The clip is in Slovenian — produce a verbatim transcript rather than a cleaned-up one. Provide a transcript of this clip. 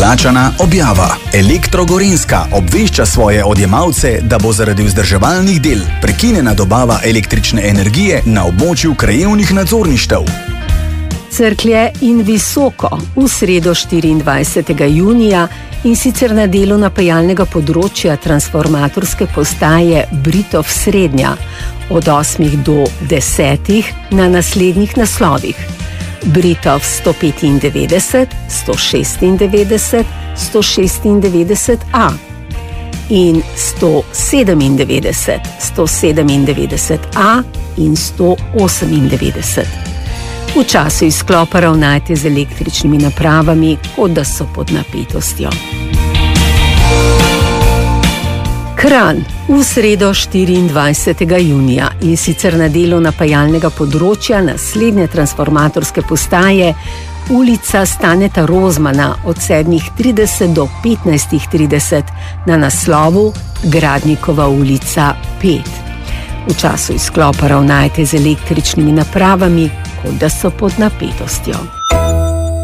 Račana objava. Elektro Gorenjska obvešča svoje odjemalce, da bo zaradi vzdrževalnih del prekinjena dobava električne energije na območju krajevnih nadzorništev. Cerklje in Visoko v sredo štiriindvajsetega junija in sicer na delu napajalnega področja transformatorske postaje Britov Srednja od osmih do desetih na naslednjih naslovih: Britov sto petindevetdeset, sto šestindevetdeset, sto šestindevetdeset A in sto sedemindevetdeset, sto sedemindevetdeset A in sto osemindevetdeset. V času izklopa ravnajte z električnimi napravami, kot da so pod napetostjo. Kranj v sredo štiriindvajsetega junija in sicer na delu napajalnega področja naslednje transformatorske postaje ulica Staneta Rozmana od sedmih trideset do petnajstih trideset na naslovu Gradnikova ulica pet. V času izklopa ravnajte z električnimi napravami, kot da so pod napetostjo.